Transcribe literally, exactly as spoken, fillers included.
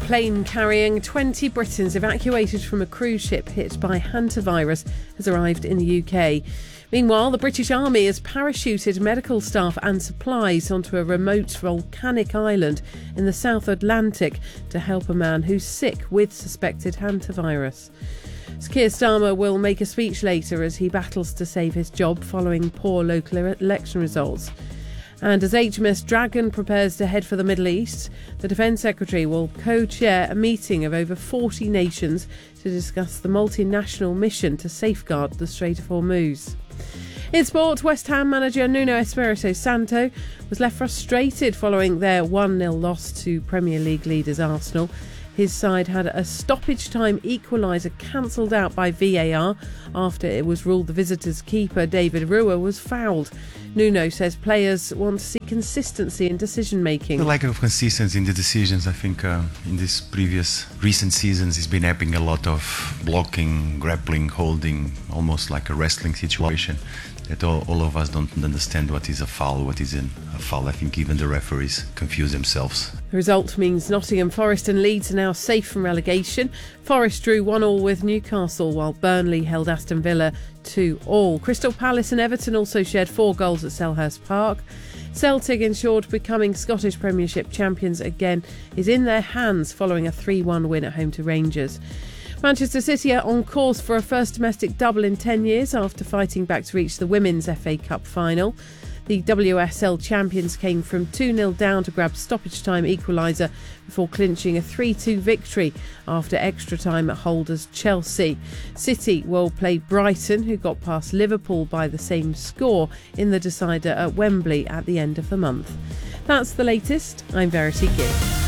plane carrying twenty Britons evacuated from a cruise ship hit by hantavirus has arrived in the U K. Meanwhile, the British Army has parachuted medical staff and supplies onto a remote volcanic island in the South Atlantic to help a man who's sick with suspected hantavirus. Keir Starmer will make a speech later as he battles to save his job following poor local election results. And as H M S Dragon prepares to head for the Middle East, the Defence Secretary will co-chair a meeting of over forty nations to discuss the multinational mission to safeguard the Strait of Hormuz. In sport, West Ham manager Nuno Espirito Santo was left frustrated following their one nil loss to Premier League leaders Arsenal. His side had a stoppage-time equaliser cancelled out by V A R after it was ruled the visitors' keeper David Rua was fouled. Nuno says players want to see consistency in decision-making. The lack of consistency in the decisions, I think, uh, in these previous recent seasons has been happening a lot of blocking, grappling, holding, almost like a wrestling situation. That all, all of us don't understand what is a foul, what isn't a foul. I think even the referees confuse themselves. The result means Nottingham Forest and Leeds are now safe from relegation. Forest drew one all with Newcastle, while Burnley held Aston Villa two all. Crystal Palace and Everton also shared four goals at Selhurst Park. Celtic, ensured becoming Scottish Premiership champions again, is in their hands following a three one win at home to Rangers. Manchester City are on course for a first domestic double in ten years after fighting back to reach the Women's F A Cup final. The W S L champions came from two nil down to grab stoppage-time equaliser before clinching a three two victory after extra time at holders Chelsea. City will play Brighton, who got past Liverpool by the same score, in the decider at Wembley at the end of the month. That's the latest. I'm Verity Gibb.